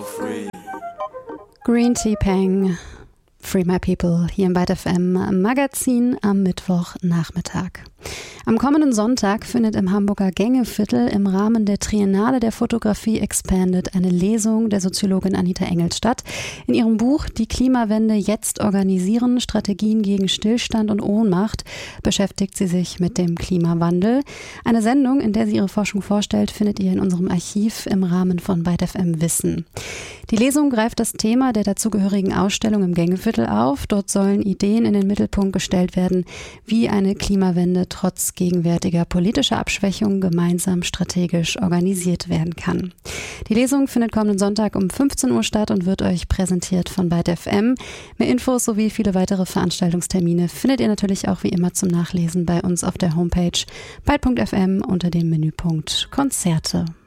free. Green Tea Peng, Free My People, hier im Byte FM Magazin am Mittwochnachmittag. Am kommenden Sonntag findet im Hamburger Gängeviertel im Rahmen der Triennale der Fotografie Expanded eine Lesung der Soziologin Anita Engels statt. In ihrem Buch Die Klimawende jetzt organisieren, Strategien gegen Stillstand und Ohnmacht beschäftigt sie sich mit dem Klimawandel. Eine Sendung, in der sie ihre Forschung vorstellt, findet ihr in unserem Archiv im Rahmen von Byte FM Wissen. Die Lesung greift das Thema der dazugehörigen Ausstellung im Gängeviertel auf. Dort sollen Ideen in den Mittelpunkt gestellt werden, wie eine Klimawende trotz gegenwärtiger politischer Abschwächung gemeinsam strategisch organisiert werden kann. Die Lesung findet kommenden Sonntag um 15 Uhr statt und wird euch präsentiert von Byte FM. Mehr Infos sowie viele weitere Veranstaltungstermine findet ihr natürlich auch wie immer zum Nachlesen bei uns auf der Homepage byte.fm unter dem Menüpunkt Konzerte.